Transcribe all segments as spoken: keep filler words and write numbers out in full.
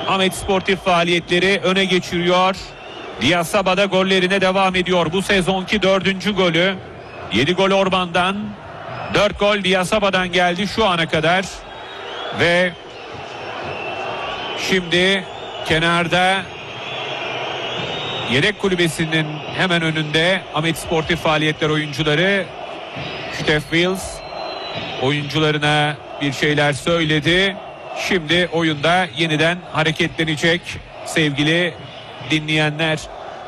Ahmet Sportif faaliyetleri öne geçiriyor. Diyasaba'da gollerine devam ediyor. Bu sezonki dördüncü golü. yedi gol Orban'dan. dört gol Diyasaba'dan geldi şu ana kadar. Ve şimdi kenarda yedek kulübesinin hemen önünde Ahmet Sportif faaliyetler oyuncuları. Stef Wills oyuncularına bir şeyler söyledi. Şimdi oyunda yeniden hareketlenecek sevgili dinleyenler.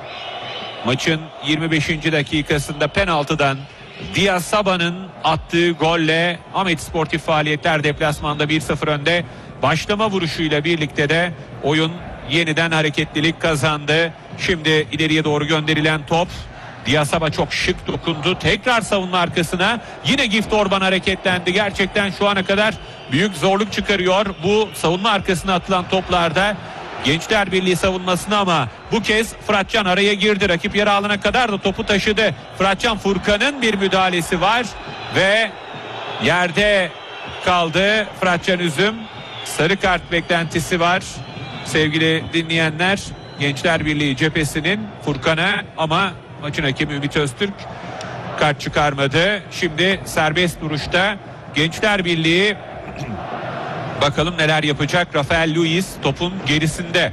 Maçın yirmi beşinci dakikasında penaltıdan Diyasaba'nın attığı golle Ahmet Sportif faaliyetler deplasmanda bir sıfır önde. Başlama vuruşuyla birlikte de oyun yeniden hareketlilik kazandı. Şimdi ileriye doğru gönderilen top. Diyasaba çok şık dokundu. Tekrar savunma arkasına. Yine Gift Orban hareketlendi. Gerçekten şu ana kadar büyük zorluk çıkarıyor bu savunma arkasına atılan toplarda. Gençler Birliği savunmasına ama bu kez Fıratcan araya girdi. Rakip yarı alana kadar da topu taşıdı. Fıratcan, Furkan'ın bir müdahalesi var ve yerde kaldı Fıratcan Üzüm. Sarı kart beklentisi var sevgili dinleyenler. Gençler Birliği cephesinin Furkan'a, ama maçın hakemi Ümit Öztürk kart çıkarmadı. Şimdi serbest duruşta Gençler Birliği bakalım neler yapacak. Rafael Luiz topun gerisinde.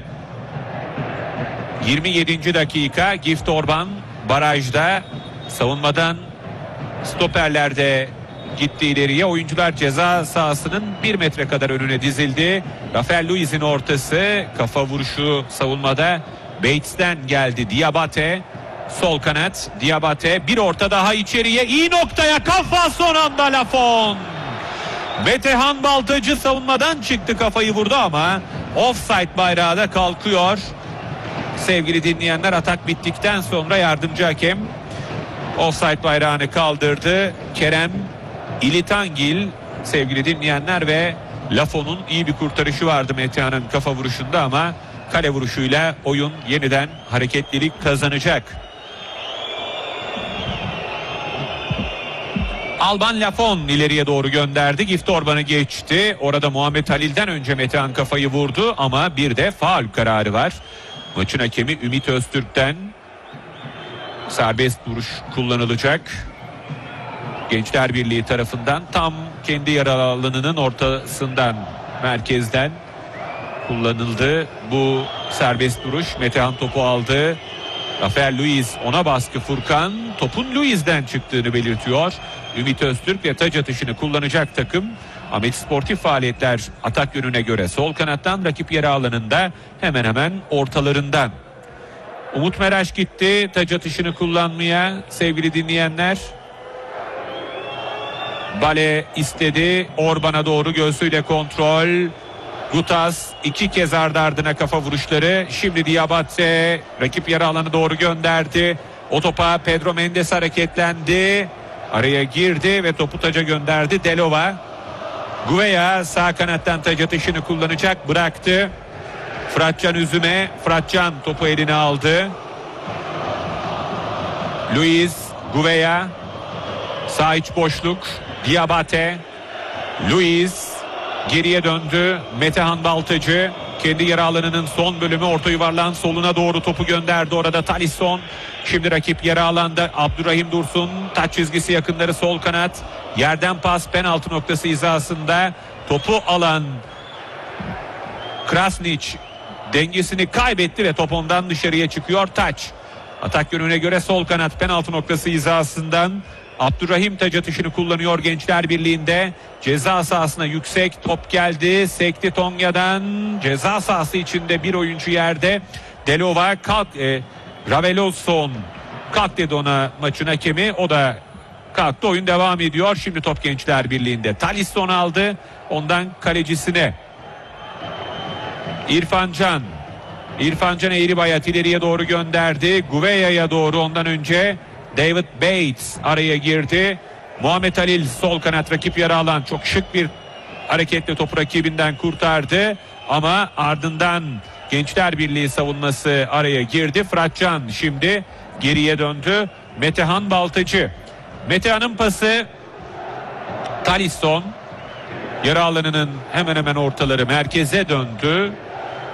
yirmi yedinci dakika, Gift Orban barajda savunmadan stoperlerde gitti ileriye. Oyuncular ceza sahasının bir metre kadar önüne dizildi. Rafael Luiz'in ortası, kafa vuruşu savunmada Bates'ten geldi. Diabate sol kanat, Diabate bir orta daha içeriye, iyi noktaya kafa, son anda Lafon. Metehan Baltacı savunmadan çıktı, kafayı vurdu ama offside bayrağı da kalkıyor. Sevgili dinleyenler, atak bittikten sonra yardımcı hakem offside bayrağını kaldırdı. Kerem İlitangil sevgili dinleyenler ve Lafon'un iyi bir kurtarışı vardı Metehan'ın kafa vuruşunda ama kale vuruşuyla oyun yeniden hareketlilik kazanacak. Alban Lafon ileriye doğru gönderdi. Gift Orban'ı geçti. Orada Muhammed Halil'den önce Metehan kafayı vurdu ama bir de faul kararı var. Maçın hakemi Ümit Öztürk'ten serbest vuruş kullanılacak. Gençler Birliği tarafından tam kendi yarı alanının ortasından, merkezden kullanıldı bu serbest vuruş. Metehan topu aldı. Rafael Luiz ona baskı. Furkan topun Luiz'den çıktığını belirtiyor. Ümit Öztürk ve taç atışını kullanacak takım. Ahmet Sportif faaliyetler atak yönüne göre sol kanattan, rakip yarı alanında hemen hemen ortalarından. Umut Meraş gitti taç atışını kullanmaya sevgili dinleyenler. Bale istedi. Orban'a doğru göğsüyle kontrol. Gutas iki kez ardı ardına kafa vuruşları. Şimdi Diabate rakip yarı alanı doğru gönderdi. O topa Pedro Mendes hareketlendi. Araya girdi ve topu taca gönderdi. Delova. Gouveia sağ kanattan taç atışını kullanacak. Bıraktı. Fıratcan Üzüm'e. Fıratcan topu eline aldı. Luiz, Gouveia. Sağ iç boşluk. Diabate. Luiz geriye döndü. Metehan Baltacı kendi yarı alanının son bölümü, orta yuvarlağın soluna doğru topu gönderdi. Orada Talisson. Şimdi rakip yarı alanda Abdurrahim Dursun. Taç çizgisi yakınları sol kanat. Yerden pas, penaltı noktası hizasında topu alan Krasnic dengesini kaybetti ve top ondan dışarıya çıkıyor. Taç atak yönüne göre sol kanat, penaltı noktası hizasından Abdurrahim taç atışını kullanıyor Gençler Birliği'nde. Ceza sahasına yüksek top geldi. Sekti Tonya'dan. Ceza sahası içinde bir oyuncu yerde. Delova kalk. E, Raveloson kalk dedi ona maçın hakemi. O da kalktı. Oyun devam ediyor. Şimdi top Gençler Birliği'nde. Talisson aldı. Ondan kalecisine. İrfan Can. İrfan Can eğri bayat ileriye doğru gönderdi. Gouveia'ya doğru, ondan önce David Bates araya girdi. Muhammed Halil sol kanat, rakip yarı alan, çok şık bir hareketle topu rakibinden kurtardı. Ama ardından Gençler Birliği savunması araya girdi. Fıratcan şimdi geriye döndü. Metehan Baltacı. Metehan'ın pası Talisson. Yarı alanının hemen hemen ortaları, merkeze döndü.